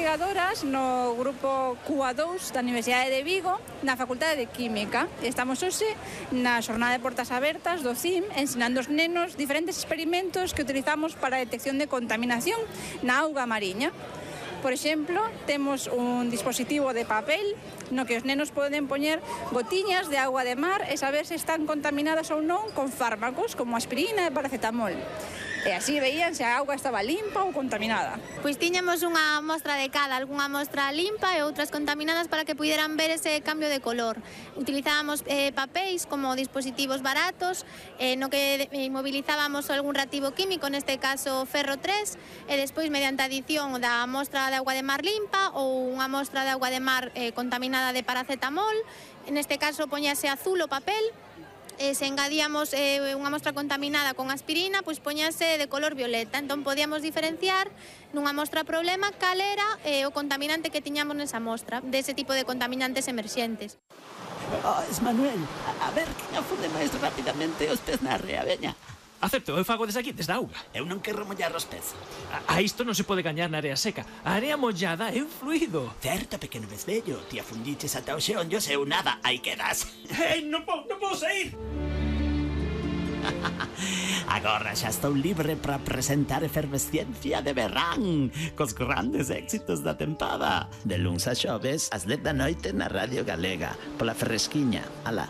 investigadoras no grupo QA2 da Universidade de Vigo na Facultade de Química. Estamos hoxe na xornada de portas abertas do CIM ensinando aos nenos diferentes experimentos que utilizamos para a detección de contaminación na auga mariña. Por exemplo, temos un dispositivo de papel no que os nenos poden poñer gotiñas de agua de mar e saber se están contaminadas ou non con fármacos como aspirina e paracetamol. E así veían se a auga estaba limpa ou contaminada. Pois tiñamos unha mostra de cada, algunha mostra limpa e outras contaminadas para que puderan ver ese cambio de color. Utilizábamos papéis como dispositivos baratos, no que inmovilizábamos algún reactivo químico, neste caso ferro 3, e despois mediante a adición da mostra de agua de mar limpa ou unha mostra de agua de mar contaminada de paracetamol, neste caso poñase azul o papel, se engadíamos unha mostra contaminada con aspirina, pois poñase de color violeta. Entón podíamos diferenciar nunha mostra problema cal era o contaminante que tiñamos nesa mostra, dese tipo de contaminantes emerxentes. Es Manuel, a ver quen afunde máis rapidamente os pés na rea, veña. Acepto, eu fago desde aquí, desde a auga. Eu non quero mollar os pés. A isto non se pode gañar na area seca. A area mollada é un fluido. Certo, pequeno besvello, ti afundiches ata o xeonllos e eu nada, aí quedas. Ei, non podo sair! Agora xa estou libre para presentar Efervesciencia de Verán cos grandes éxitos da tempada. De luns a xoves, ás 10 da noite na Radio Galega, pola Ferresquiña. Alá.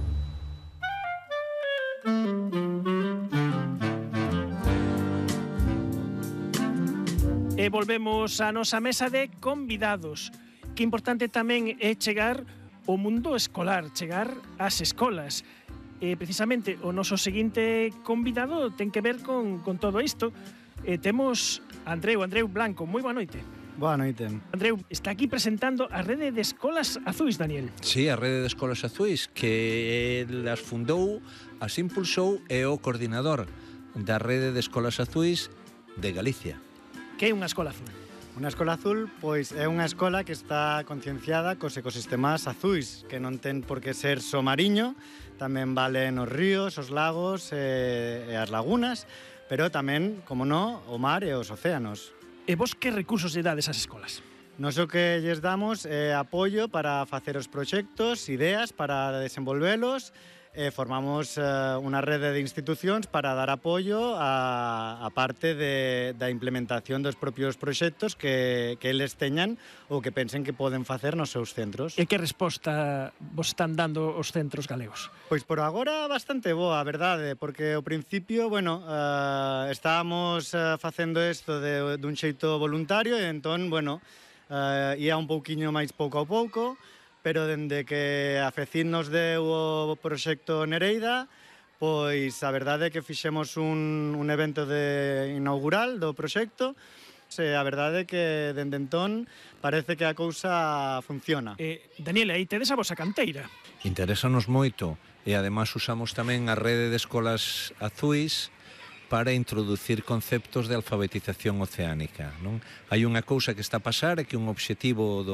E volvemos á nosa mesa de convidados. Que importante tamén é chegar ao mundo escolar, chegar ás escolas. E precisamente o noso seguinte convidado ten que ver con todo isto. Temos Andreu Blanco. Moi boa noite. Boa noite. Andreu, está aquí presentando a rede de escolas azuis, Daniel. Sí, a rede de escolas azuis, que las fundou, as impulsou e o coordinador da rede de escolas azuis de Galicia. Que é unha escola azul? Unha escola azul, pois, é unha escola que está concienciada cos ecosistemas azuis, que non ten por que ser só mariño, tamén valen os ríos, os lagos e as lagunas, pero tamén, como no, o mar e os océanos. E vos que recursos lle dades ás escolas? Nos o que lles damos é apoio para facer os proxectos, ideas para desenvolvelos, formamos unha rede de institucións para dar apoio a parte da implementación dos propios proxectos que eles teñan ou que pensen que poden facer nos seus centros. E que resposta vos están dando os centros galegos? Pois por agora bastante boa, a verdade, porque ao principio, estábamos facendo isto dun xeito voluntario e entón, ia un pouquiño máis pouco a pouco, pero dende que a FECID nos deu o proxecto Nereida, pois a verdade é que fixemos un evento inaugural do proxecto, e a verdade é que dende entón parece que a cousa funciona. Daniel, aí tedes a vosa canteira. Interésanos moito e ademais usamos tamén a rede de escolas azuis para introducir conceptos de alfabetización oceánica, non? Hai unha cousa que está a pasar e que un obxectivo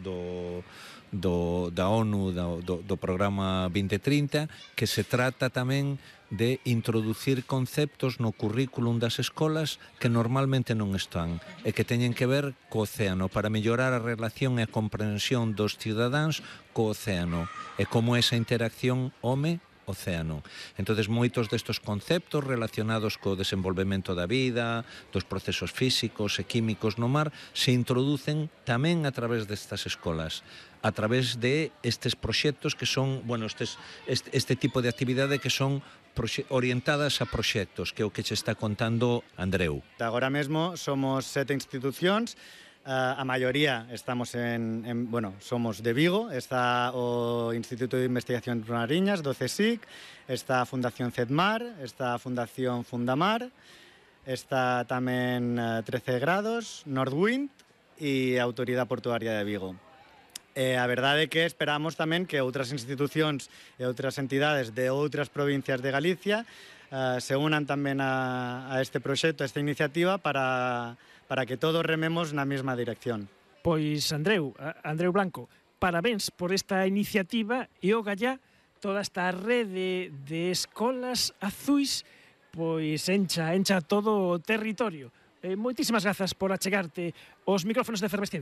da ONU, do programa 2030, que se trata tamén de introducir conceptos no currículum das escolas que normalmente non están e que teñen que ver co océano para mellorar a relación e a comprensión dos cidadáns co océano e como esa interacción home-océano. Entonces, moitos destes conceptos relacionados co desenvolvemento da vida, dos procesos físicos e químicos no mar, se introducen tamén a través destas escolas, a través de estes proxectos que son, este tipo de actividade que son orientadas a proxectos, que é o que che está contando Andreu. Agora mesmo somos 7 institucións, a maioría estamos somos de Vigo, está o Instituto de Investigación Mariñas do CSIC, está a Fundación CEDMAR, está a Fundación Fundamar, está tamén 13 grados, Nordwind e a Autoridade Portuaria de Vigo. A verdade é que esperamos tamén que outras institucións e outras entidades de outras provincias de Galicia se unan tamén a este proxecto, a esta iniciativa para que todos rememos na mesma dirección. Pois Andreu Blanco, parabéns por esta iniciativa e o gallá toda esta rede de escolas azuis pois encha todo o territorio. Moitísimas grazas por achegarte aos micrófonos de Efervesciencia.